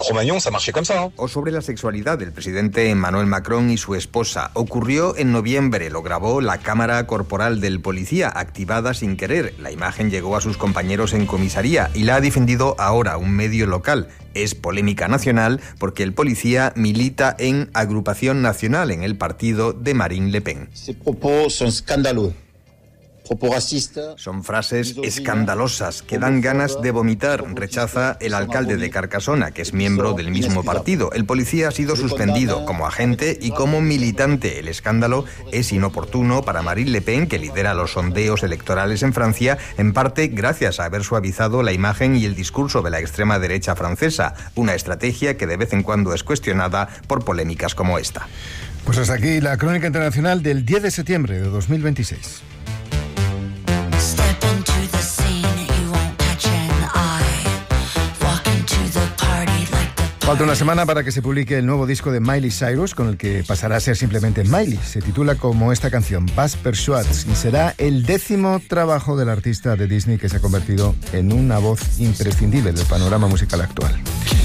Cro-Magnon, ça marchait comme ça, ¿eh? O sobre la sexualidad del presidente Emmanuel Macron y su esposa. Ocurrió en noviembre, lo grabó la cámara corporal del policía, activada sin querer. La imagen llegó a sus compañeros en comisaría y la ha difundido ahora un medio local. Es polémica nacional porque el policía milita en Agrupación Nacional, en el partido de Marine Le Pen. Ces propos son escandalosos. Son frases escandalosas que dan ganas de vomitar, rechaza el alcalde de Carcassona, que es miembro del mismo partido. El policía ha sido suspendido como agente y como militante. El escándalo es inoportuno para Marine Le Pen, que lidera los sondeos electorales en Francia, en parte gracias a haber suavizado la imagen y el discurso de la extrema derecha francesa, una estrategia que de vez en cuando es cuestionada por polémicas como esta. Pues hasta aquí la crónica internacional del 10 de septiembre de 2026. Falta una semana para que se publique el nuevo disco de Miley Cyrus, con el que pasará a ser simplemente Miley. Se titula como esta canción, Bas per Schwartz, y será el 10º trabajo del artista de Disney que se ha convertido en una voz imprescindible del panorama musical actual.